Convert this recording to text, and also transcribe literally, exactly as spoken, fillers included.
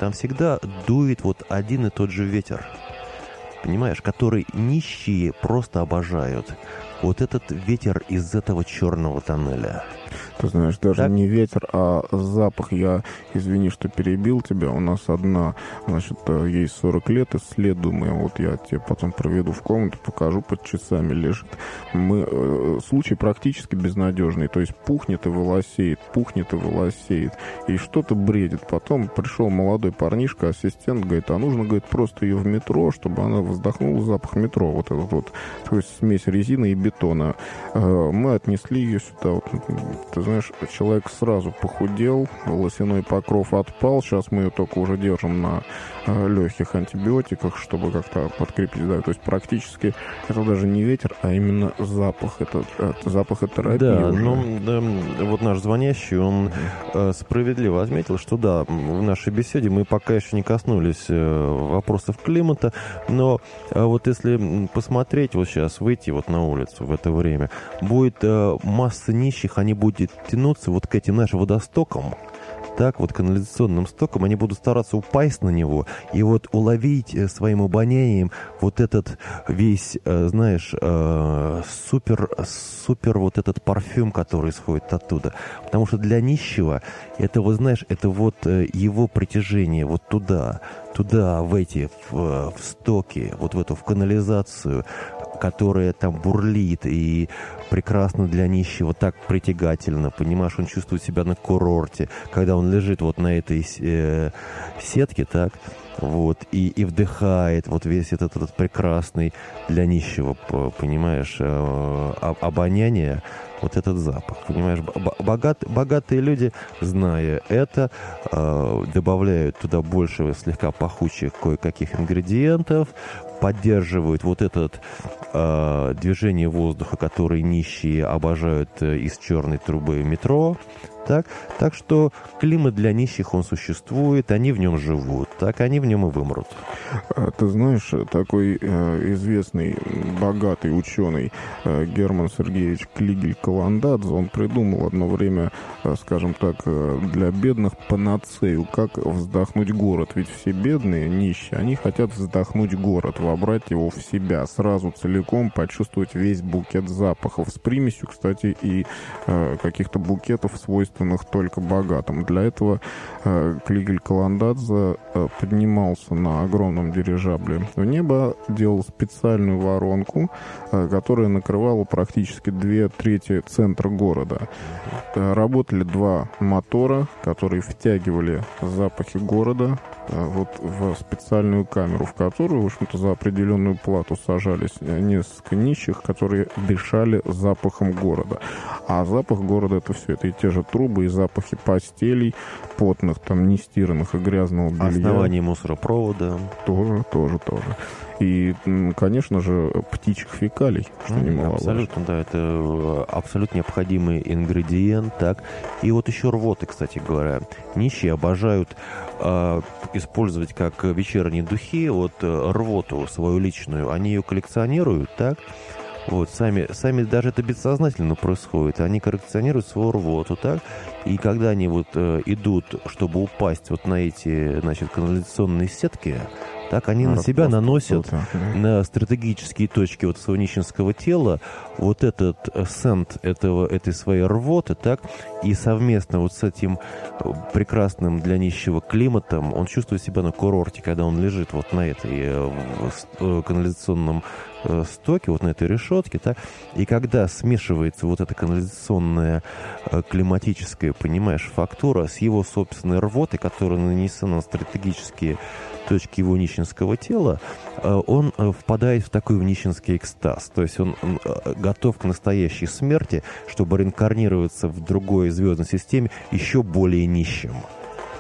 там всегда дует вот один и тот же ветер, понимаешь, который нищие просто обожают. Вот этот ветер из этого черного тоннеля. Ты знаешь, даже так? не ветер, а запах. Я, извини, что перебил тебя. У нас одна, значит, ей сорок лет, исследуемая. Вот я тебе потом проведу в комнату, покажу, под часами лежит. Мы, э, случай практически безнадежный. То есть пухнет и волосеет, пухнет и волосеет. И что-то бредит. Потом пришел молодой парнишка, ассистент, говорит, а нужно, говорит, просто ее в метро, чтобы она вздохнула запах метро. Вот этот вот, то есть смесь резины и бетона. Э, мы отнесли ее сюда. Вот, ты знаешь, человек сразу похудел, волосяной покров отпал. Сейчас мы ее только уже держим на э, легких антибиотиках, чтобы как-то подкрепить. Да, то есть практически это даже не ветер, а именно запах. Это, это запахотерапия. Да, уже. ну, да, вот наш звонящий, он э, справедливо отметил, что да, в нашей беседе мы пока еще не коснулись э, вопросов климата, но э, вот если посмотреть вот сейчас, выйти вот на улицу в это время, будет э, масса нищих, они будут тянуться вот к этим нашим водостокам, так вот канализационным стоком, они будут стараться упасть на него и вот уловить своим обонянием вот этот весь, знаешь, супер, супер вот этот парфюм, который исходит оттуда. Потому что для нищего это, вот знаешь, это вот его притяжение вот туда, туда, в эти, в, в стоки, вот в эту, в канализацию, которая там бурлит и прекрасно для нищего, так притягательно, понимаешь, он чувствует себя на курорте, когда он лежит вот на этой э, сетке, так, вот, и, и вдыхает вот весь этот, этот прекрасный для нищего, понимаешь, э, обоняние, вот этот запах, понимаешь, богат, богатые люди, зная это, э, добавляют туда больше слегка пахучих кое-каких ингредиентов, поддерживают вот это э, движение воздуха, которое нищие обожают э, из черной трубы метро. Так, так что климат для нищих, он существует, они в нем живут, так они в нем и вымрут. Ты знаешь, такой э, известный, богатый ученый э, Герман Сергеевич Клигель-Каландадзе, он придумал одно время, э, скажем так, э, для бедных панацею, как вздохнуть город. Ведь все бедные, нищие, они хотят вздохнуть город, вобрать его в себя, сразу целиком почувствовать весь букет запахов. С примесью, кстати, и э, каких-то букетов свойств только богатым. Для этого э, Клигель-Каландадзе э, поднимался на огромном дирижабле в небо, делал специальную воронку, э, которая накрывала практически две трети центра города. Э, работали два мотора, которые втягивали запахи города э, вот в специальную камеру, в которую, в общем-то, за определенную плату сажались несколько нищих, которые дышали запахом города. А запах города — это все, это и те же трубы, и запахи постелей, потных, там, нестиранных и грязного белья. Основание мусоропровода. Тоже, тоже, тоже. И, конечно же, птичьих фекалий, что Mm, немаловажно. абсолютно, да, это абсолютно необходимый ингредиент, так. И вот еще рвоты, кстати говоря. Нищие обожают э, использовать как вечерние духи, вот э, рвоту свою личную, они ее коллекционируют, так. Вот, сами, сами даже это бессознательно происходит. Они коллекционируют свою рвоту, так? И когда они вот э, идут, чтобы упасть вот на эти, значит, канализационные сетки, так они на себя наносят на стратегические точки вот своего нищенского тела вот этот сент этого, этой своей рвоты, так, и совместно вот с этим прекрасным для нищего климатом он чувствует себя на курорте, когда он лежит вот на этой канализационном стоке, вот на этой решетке, так, и когда смешивается вот эта канализационная климатическая, понимаешь, фактура с его собственной рвотой, которая нанесена на стратегические точки его нищенского тела, он впадает в такой нищенский экстаз. То есть он готов к настоящей смерти, чтобы реинкарнироваться в другой звездной системе еще более нищим.